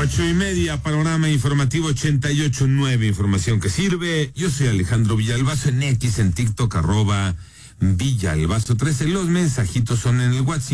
8:30, panorama informativo 88.9, información que sirve. Yo soy Alejandro Villalbazo en X, en TikTok, @Villalbazo13. Los mensajitos son en el WhatsApp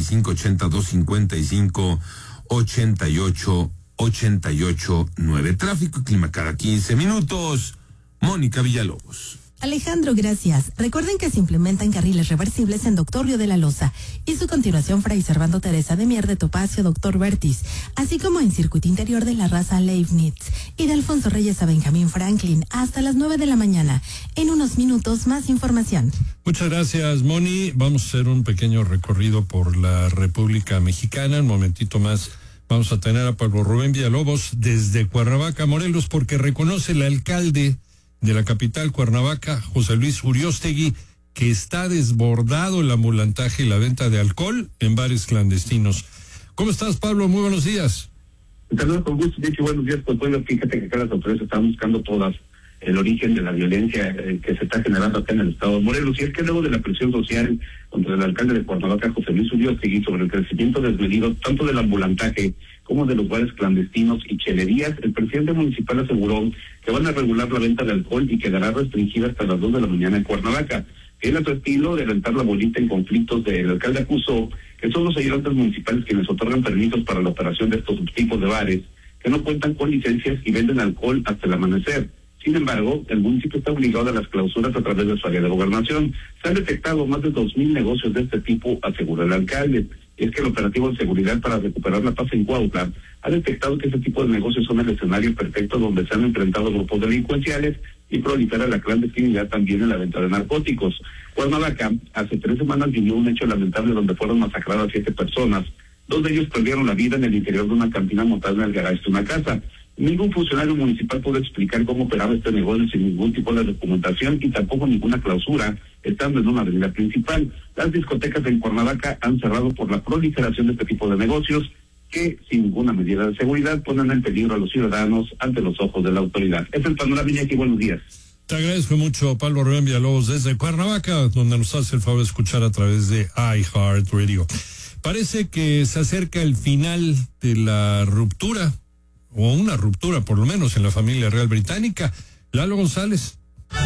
5582-5588-88-9. Tráfico y clima cada 15 minutos. Mónica Villalobos. Alejandro, gracias. Recuerden que se implementan carriles reversibles en Doctor Río de la Loza y su continuación Fray Servando Teresa de Mier de Topacio, Doctor Vertis, así como en circuito interior de la raza Leibniz y de Alfonso Reyes a Benjamín Franklin hasta las 9 de la mañana. En unos minutos más información. Muchas gracias, Moni. Vamos a hacer un pequeño recorrido por la República Mexicana. Un momentito más vamos a tener a Pablo Rubén Villalobos desde Cuernavaca, Morelos, porque reconoce el alcalde de la capital, Cuernavaca, José Luis Uriostegui, que está desbordado el ambulantaje y la venta de alcohol en bares clandestinos. ¿Cómo estás, Pablo? Muy buenos días. Saludos con gusto, de hecho, buenos días, Consuelo. Fíjate que acá las autoridades están buscando todas el origen de la violencia que se está generando acá en el estado de Morelos, y es que luego de la presión social contra el alcalde de Cuernavaca, José Luis Uriostegui, sobre el crecimiento desmedido tanto del ambulantaje como de los bares clandestinos y chelerías, el presidente municipal aseguró que van a regular la venta de alcohol y quedará restringida hasta las 2 de la mañana en Cuernavaca. Él, a su estilo de alentar la bolita en conflictos, el alcalde acusó que son los ayudantes municipales quienes otorgan permisos para la operación de estos tipos de bares, que no cuentan con licencias y venden alcohol hasta el amanecer. Sin embargo, el municipio está obligado a las clausuras a través de su área de gobernación. Se han detectado más de 2,000 negocios de este tipo, aseguró el alcalde. Es que el operativo de seguridad para recuperar la paz en Cuautla ha detectado que este tipo de negocios son el escenario perfecto donde se han enfrentado grupos delincuenciales y prolifera la clandestinidad también en la venta de narcóticos. Cuernavaca hace 3 semanas vivió un hecho lamentable donde fueron masacradas 7 personas. 2 de ellos perdieron la vida en el interior de una cantina montada en el garaje de una casa. Ningún funcionario municipal pudo explicar cómo operaba este negocio sin ningún tipo de documentación y tampoco ninguna clausura, estando en una avenida principal. Las discotecas en Cuernavaca han cerrado por la proliferación de este tipo de negocios que, sin ninguna medida de seguridad, ponen en peligro a los ciudadanos ante los ojos de la autoridad. Es el panorama, Iñaki, buenos días. Te agradezco mucho, Pablo Rubén Villalobos, desde Cuernavaca, donde nos hace el favor de escuchar a través de iHeartRadio. Parece que se acerca el final de la ruptura, o una ruptura por lo menos en la familia real británica. Lalo González.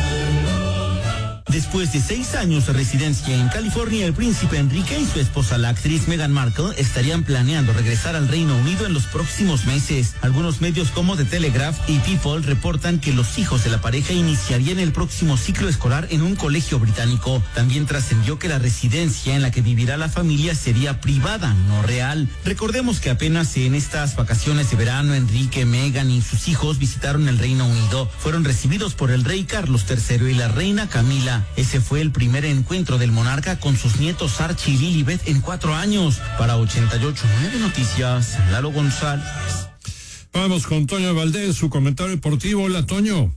Después de 6 años de residencia en California, el príncipe Enrique y su esposa, la actriz Meghan Markle, estarían planeando regresar al Reino Unido en los próximos meses. Algunos medios como The Telegraph y People reportan que los hijos de la pareja iniciarían el próximo ciclo escolar en un colegio británico. También trascendió que la residencia en la que vivirá la familia sería privada, no real. Recordemos que apenas en estas vacaciones de verano, Enrique, Meghan y sus hijos visitaron el Reino Unido. Fueron recibidos por el rey Carlos III y la reina Camila. Ese fue el primer encuentro del monarca con sus nietos Archie y Lilibet en 4 años. Para 88.9 Noticias, Lalo González. Vamos con Toño Valdés, su comentario deportivo. Hola, Toño.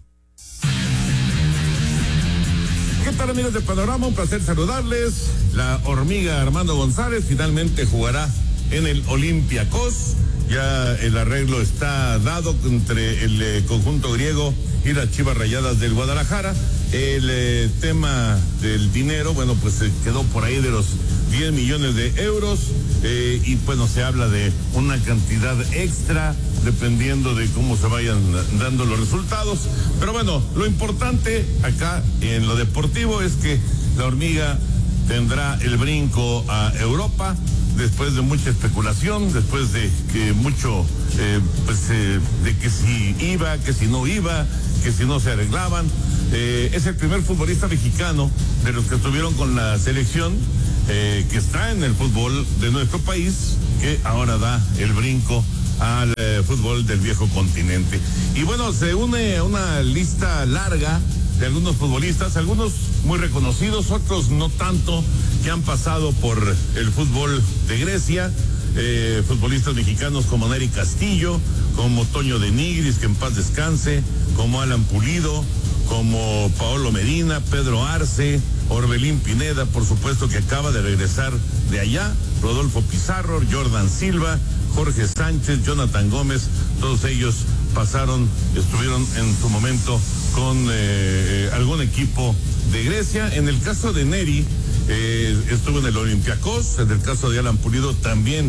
¿Qué tal, amigos de Panorama? Un placer saludarles. La hormiga Armando González finalmente jugará en el Olympiacos. Ya el arreglo está dado entre el conjunto griego y las Chivas Rayadas del Guadalajara. El tema del dinero, bueno, pues se quedó por ahí de los 10 millones de euros y bueno, se habla de una cantidad extra dependiendo de cómo se vayan dando los resultados. Pero bueno, lo importante acá en lo deportivo es que la hormiga tendrá el brinco a Europa después de mucha especulación, después de que mucho, de que si iba, que si no iba, que si no se arreglaban. Es el primer futbolista mexicano de los que estuvieron con la selección, que está en el fútbol de nuestro país, que ahora da el brinco al fútbol del viejo continente. Y bueno, se une a una lista larga de algunos futbolistas, algunos muy reconocidos, otros no tanto, que han pasado por el fútbol de Grecia, futbolistas mexicanos como Nery Castillo, como Toño de Nigris, que en paz descanse, como Alan Pulido, como Paolo Medina, Pedro Arce, Orbelín Pineda, por supuesto, que acaba de regresar de allá, Rodolfo Pizarro, Jordan Silva, Jorge Sánchez, Jonathan Gómez, todos ellos estuvieron en su momento con algún equipo de Grecia. En el caso de Nery, estuvo en el Olympiacos. En el caso de Alan Pulido también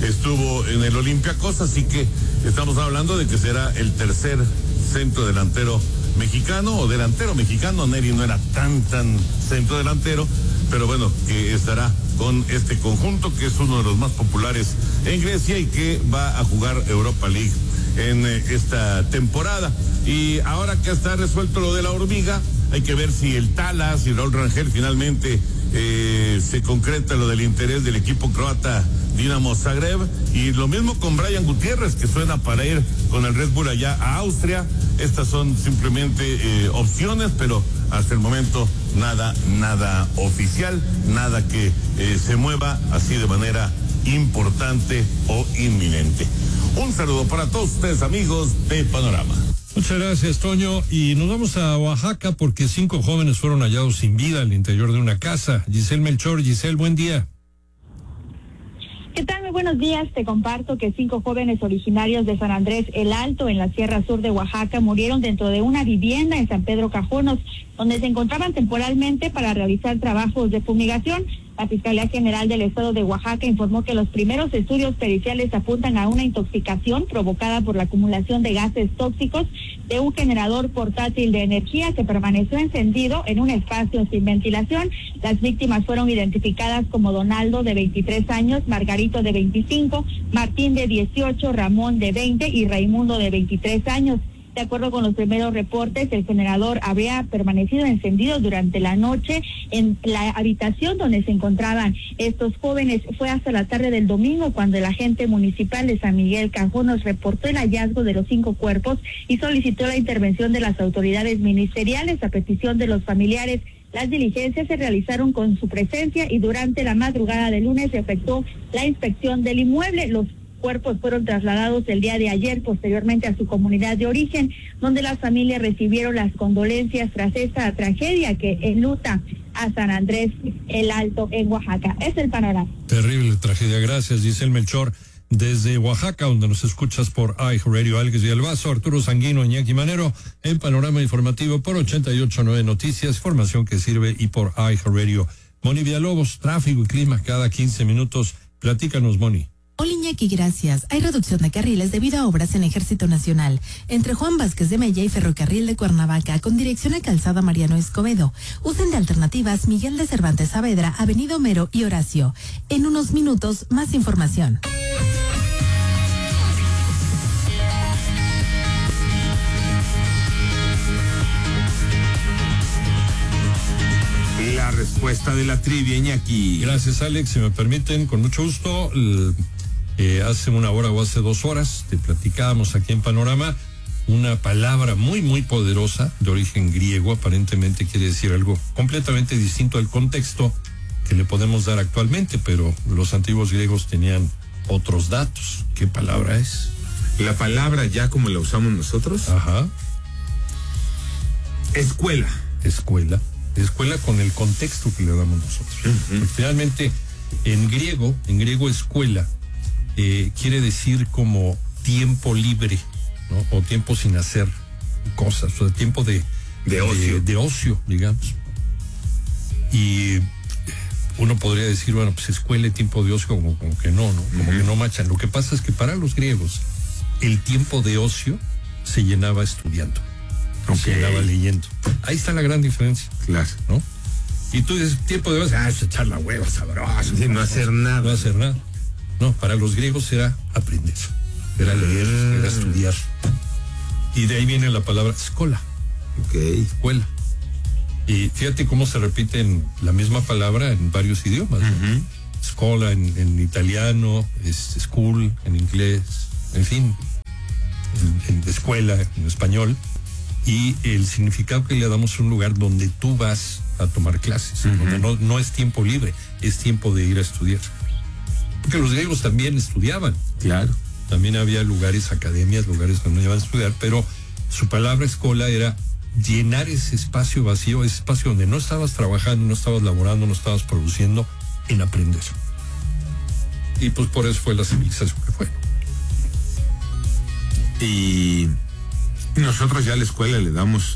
estuvo en el Olympiacos, así que estamos hablando de que será el tercer centro delantero mexicano o delantero mexicano. Neri no era tan centro delantero, pero bueno, que estará con este conjunto que es uno de los más populares en Grecia y que va a jugar Europa League en esta temporada. Y ahora que está resuelto lo de la hormiga, hay que ver si el Talas y Raúl Rangel finalmente se concreta lo del interés del equipo croata Dinamo Zagreb, y lo mismo con Brian Gutiérrez, que suena para ir con el Red Bull allá a Austria. Estas son simplemente opciones, pero hasta el momento nada oficial, nada que se mueva así de manera importante o inminente. Un saludo para todos ustedes, amigos de Panorama. Muchas gracias, Toño. Y nos vamos a Oaxaca porque 5 jóvenes fueron hallados sin vida al interior de una casa. Giselle Melchor. Giselle, buen día. ¿Qué tal? Muy buenos días. Te comparto que 5 jóvenes originarios de San Andrés El Alto, en la Sierra Sur de Oaxaca, murieron dentro de una vivienda en San Pedro Cajonos, donde se encontraban temporalmente para realizar trabajos de fumigación. La Fiscalía General del Estado de Oaxaca informó que los primeros estudios periciales apuntan a una intoxicación provocada por la acumulación de gases tóxicos de un generador portátil de energía que permaneció encendido en un espacio sin ventilación. Las víctimas fueron identificadas como Donaldo, de 23 años, Margarito, de 25, Martín, de 18, Ramón, de 20 y Raimundo, de 23 años. De acuerdo con los primeros reportes, el generador habría permanecido encendido durante la noche en la habitación donde se encontraban estos jóvenes. Fue hasta la tarde del domingo cuando el agente municipal de San Miguel Cajonos reportó el hallazgo de los 5 cuerpos y solicitó la intervención de las autoridades ministeriales a petición de los familiares. Las diligencias se realizaron con su presencia y durante la madrugada del lunes se efectuó la inspección del inmueble. Los cuerpos fueron trasladados el día de ayer posteriormente a su comunidad de origen, donde las familias recibieron las condolencias tras esta tragedia que enluta a San Andrés El Alto en Oaxaca. Es el panorama. Terrible tragedia. Gracias, Giselle Melchor. Desde Oaxaca, donde nos escuchas por iHeartRadio, Alex Villalbazo, Arturo Sanguino, Iñaki Manero, en Panorama Informativo por 88.9 Noticias, información que sirve, y por iHeartRadio. Moni Villalobos, tráfico y clima cada 15 minutos. Platícanos, Moni. Hola, Iñaki, gracias. Hay reducción de carriles debido a obras en Ejército Nacional entre Juan Vázquez de Mella y Ferrocarril de Cuernavaca con dirección a Calzada Mariano Escobedo. Usen de alternativas Miguel de Cervantes Saavedra, Avenida Homero y Horacio. En unos minutos, más información. La respuesta de la trivia, Iñaki. Gracias, Alex. Si me permiten, con mucho gusto. Hace una hora o hace 2 horas te platicábamos aquí en Panorama una palabra muy poderosa de origen griego. Aparentemente quiere decir algo completamente distinto al contexto que le podemos dar actualmente, pero los antiguos griegos tenían otros datos. ¿Qué palabra es? La palabra ya como la usamos nosotros. Ajá. Escuela. Escuela con el contexto que le damos nosotros. Uh-huh. Finalmente, en griego escuela quiere decir como tiempo libre, ¿no? O tiempo sin hacer cosas, o sea, tiempo de ocio. De ocio, digamos. Y uno podría decir, bueno, pues escuela y tiempo de ocio como que no, como que no machan. Lo que pasa es que para los griegos el tiempo de ocio se llenaba estudiando. Se llenaba leyendo. Ahí está la gran diferencia. Claro. ¿No? Y tú dices, tiempo de echar la hueva sabrosa. Sí, no hacer nada. No hacer nada. No, para los griegos era aprender, era leer, era estudiar. Y de ahí viene la palabra escola. Escuela. Y fíjate cómo se repiten la misma palabra en varios idiomas. ¿No? Escola en italiano, school en inglés, en fin, en escuela en español. Y el significado que le damos a un lugar donde tú vas a tomar clases, donde no es tiempo libre, es tiempo de ir a estudiar. Porque los griegos también estudiaban. Claro. También había lugares, academias, lugares donde iban a estudiar, pero su palabra escola era llenar ese espacio vacío, ese espacio donde no estabas trabajando, no estabas laborando, no estabas produciendo, en aprender. Y pues por eso fue la civilización que fue. Y nosotros ya a la escuela le damos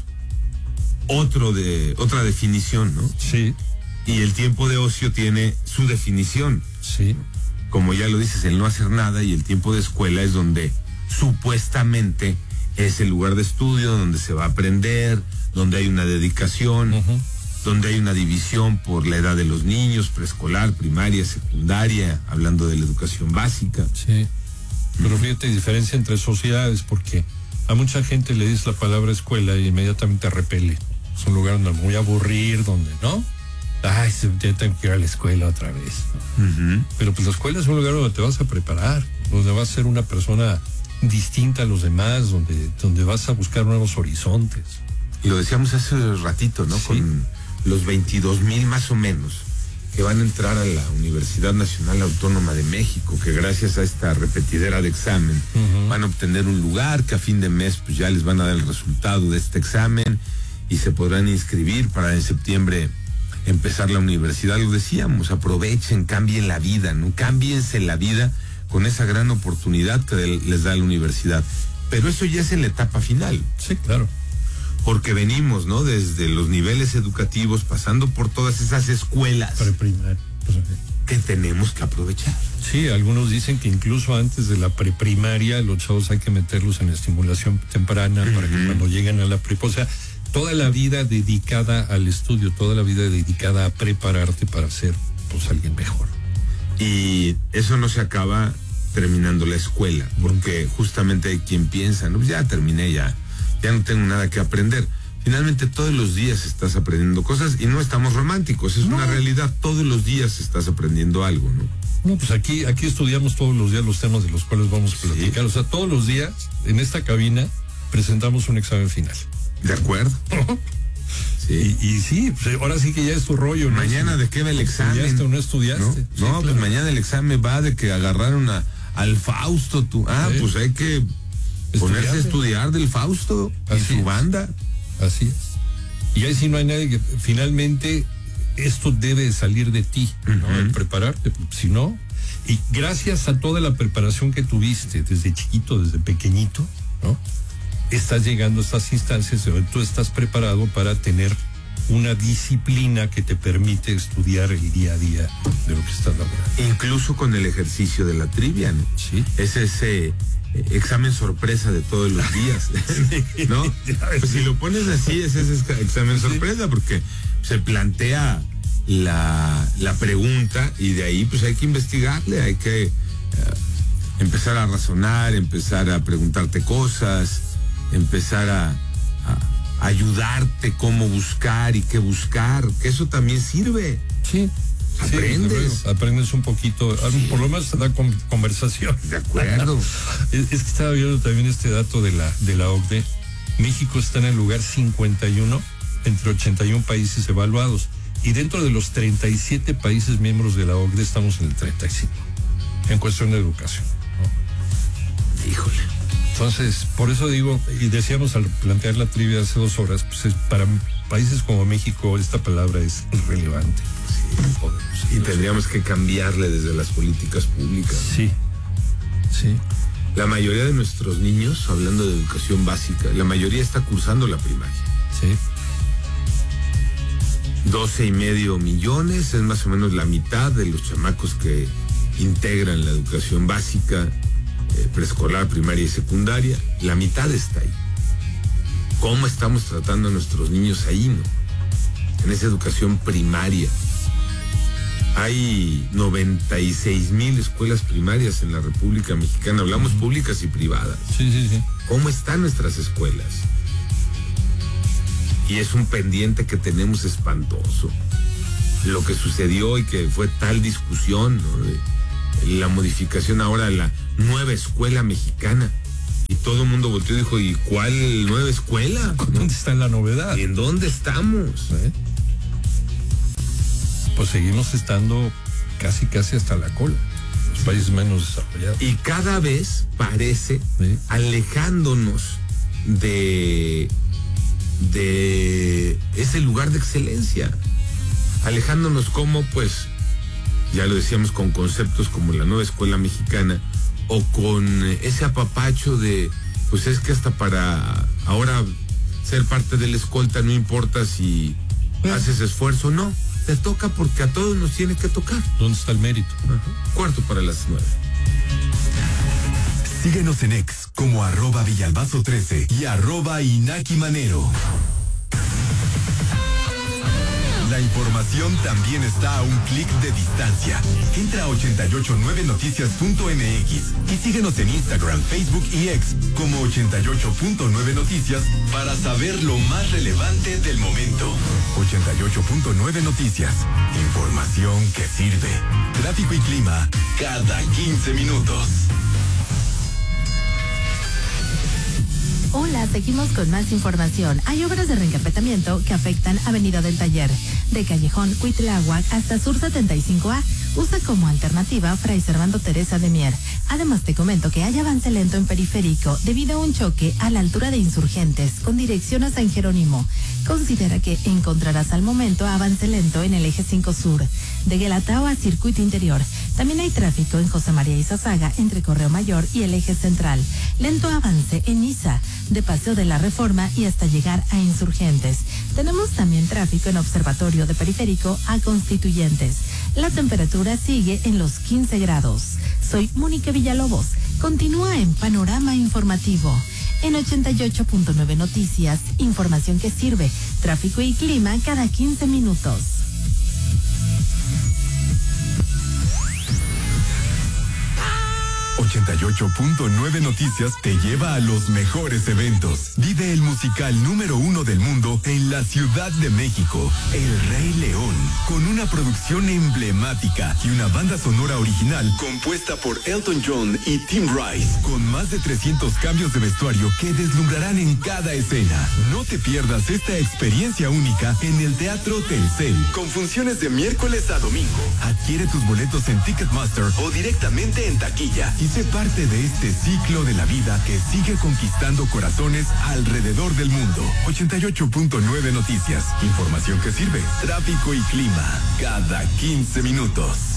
otra definición, ¿no? Sí. Y el tiempo de ocio tiene su definición. Sí. como ya lo dices, el no hacer nada, y el tiempo de escuela es donde supuestamente es el lugar de estudio, donde se va a aprender, donde hay una dedicación, donde hay una división por la edad de los niños, preescolar, primaria, secundaria, hablando de la educación básica. Sí, pero fíjate, diferencia entre sociedades, porque a mucha gente le dices la palabra escuela y inmediatamente repele. Es un lugar donde me voy a aburrir, donde, ¿no? Ay, ya tengo que ir a la escuela otra vez. Pero pues la escuela es un lugar donde te vas a preparar, donde vas a ser una persona distinta a los demás, donde vas a buscar nuevos horizontes. Y lo decíamos hace ratito, ¿no? Sí. Con los 22,000 más o menos que van a entrar a la Universidad Nacional Autónoma de México, que gracias a esta repetidera de examen van a obtener un lugar, que a fin de mes pues ya les van a dar el resultado de este examen y se podrán inscribir para en septiembre empezar la universidad. Lo decíamos, aprovechen, cambien la vida, ¿no? Cámbiense la vida con esa gran oportunidad que les da la universidad. Pero eso ya es en la etapa final. Sí, claro. Porque venimos, ¿no? Desde los niveles educativos, pasando por todas esas escuelas que tenemos que aprovechar. Sí, algunos dicen que incluso antes de la preprimaria los chavos hay que meterlos en estimulación temprana para que cuando lleguen a la prepa, o sea, toda la vida dedicada al estudio, toda la vida dedicada a prepararte para ser pues alguien mejor. Y eso no se acaba terminando la escuela, porque justamente hay quien piensa, no, pues ya terminé, ya no tengo nada que aprender. Finalmente todos los días estás aprendiendo cosas y no estamos románticos, es una realidad, todos los días estás aprendiendo algo, ¿no? No, pues aquí estudiamos todos los días los temas de los cuales vamos a platicar, o sea, todos los días en esta cabina presentamos un examen final. ¿De acuerdo? Sí. Y sí, pues ahora sí que ya es tu rollo, ¿no? Mañana, ¿de qué va el examen? ¿Estudiaste o no estudiaste? No, sí, pues claro. mañana el examen va de que agarraron al Fausto, tú. Sí. Pues hay que ponerse a estudiar del Fausto y su banda. Así es. Y ahí sí no hay nadie que, finalmente, esto debe salir de ti, ¿no? El prepararte, si no, y gracias a toda la preparación que tuviste desde chiquito, desde pequeñito, ¿no? Estás llegando a estas instancias donde tú estás preparado para tener una disciplina que te permite estudiar el día a día de lo que estás laborando. Incluso con el ejercicio de la trivia, ¿no? Sí. Es ese examen sorpresa de todos los días, ¿no? Pues si lo pones así, es ese examen sorpresa, porque se plantea la pregunta y de ahí pues hay que investigarle, hay que empezar a razonar, empezar a preguntarte cosas, empezar a ayudarte cómo buscar y qué buscar, que eso también sirve. Sí. Aprendes. Sí, aprendes un poquito, por lo menos te da conversación. De acuerdo. Es que estaba viendo también este dato de la OCDE. México está en el lugar 51 entre 81 países evaluados. Y dentro de los 37 países miembros de la OCDE estamos en el 35. En cuestión de educación, ¿no? Híjole. Entonces, por eso digo, y decíamos al plantear la trivia hace 2 horas, pues para países como México esta palabra es irrelevante. Sí. Y tendríamos que cambiarle desde las políticas públicas. Sí, sí. La mayoría de nuestros niños, hablando de educación básica, la mayoría está cursando la primaria. Sí. 12.5 millones, es más o menos la mitad de los chamacos que integran la educación básica, preescolar, primaria y secundaria. La mitad está ahí. ¿Cómo estamos tratando a nuestros niños ahí, no? En esa educación primaria. Hay 96,000 escuelas primarias en la República Mexicana. Hablamos públicas y privadas. Sí, sí, sí. ¿Cómo están nuestras escuelas? Y es un pendiente que tenemos espantoso. Lo que sucedió y que fue tal discusión, ¿no? De la modificación ahora de la nueva escuela mexicana. Y todo el mundo volteó y dijo, ¿y cuál nueva escuela? ¿Dónde está la novedad? ¿Y en dónde estamos? Pues seguimos estando casi hasta la cola, los países menos desarrollados. Y cada vez parece alejándonos de ese lugar de excelencia, alejándonos como, pues, ya lo decíamos, con conceptos como la nueva escuela mexicana, o con ese apapacho de, pues es que hasta para ahora ser parte de la escolta no importa si haces esfuerzo o no. te toca porque a todos nos tiene que tocar. ¿Dónde está el mérito? Cuarto para las 9. Síguenos en X como @Villalbazo13 y @InakiManero. La información también está a un clic de distancia. Entra a 889noticias.mx y síguenos en Instagram, Facebook y X como 88.9noticias para saber lo más relevante del momento. 88.9 Noticias. Información que sirve. Tráfico y clima cada 15 minutos. Hola, seguimos con más información. Hay obras de reencarpetamiento que afectan Avenida del Taller, de Callejón Cuitláhuac hasta Sur 75A. Usa como alternativa Fray Servando Teresa de Mier. Además te comento que hay avance lento en Periférico debido a un choque a la altura de Insurgentes con dirección a San Jerónimo. Considera que encontrarás al momento avance lento en el eje 5 Sur, de Guelatao a Circuito Interior. También hay tráfico en José María Izazaga entre Correo Mayor y el eje central. Lento avance en Iza, de Paseo de la Reforma y hasta llegar a Insurgentes. Tenemos también tráfico en Observatorio de Periférico a Constituyentes. La temperatura sigue en los 15 grados. Soy Mónica Villalobos. Continúa en Panorama Informativo. En 88.9 Noticias, información que sirve. Tráfico y clima cada 15 minutos. 88.9 Noticias te lleva a los mejores eventos. Vive el musical número 1 del mundo en la Ciudad de México, El Rey León, con una producción emblemática y una banda sonora original compuesta por Elton John y Tim Rice, con más de 300 cambios de vestuario que deslumbrarán en cada escena. No te pierdas esta experiencia única en el Teatro Telcel, con funciones de miércoles a domingo. Adquiere tus boletos en Ticketmaster o directamente en taquilla y sé parte de este ciclo de la vida que sigue conquistando corazones alrededor del mundo. 88.9 Noticias. Información que sirve. Tráfico y clima cada 15 minutos.